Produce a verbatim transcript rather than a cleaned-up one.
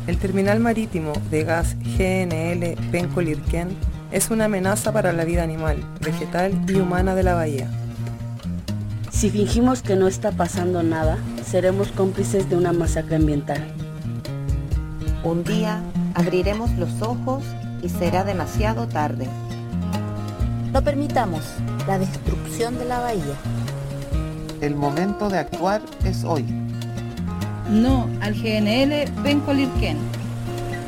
El terminal marítimo de gas G N L Penco-Lirquén es una amenaza para la vida animal, vegetal y humana de la bahía. Si fingimos que no está pasando nada, seremos cómplices de una masacre ambiental. Un día abriremos los ojos y será demasiado tarde. No permitamos la destrucción de la bahía. El momento de actuar es hoy. No al G N L Penco-Lirquén.